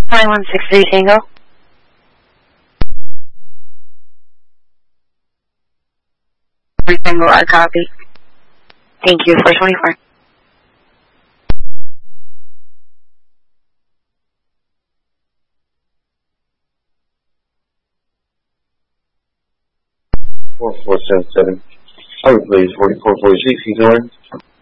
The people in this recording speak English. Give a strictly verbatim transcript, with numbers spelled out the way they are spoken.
nine one six three Tango. Tango, I copy. Thank you, four twenty-four. four four seven seven. I would please forty-four forty-six, he's going.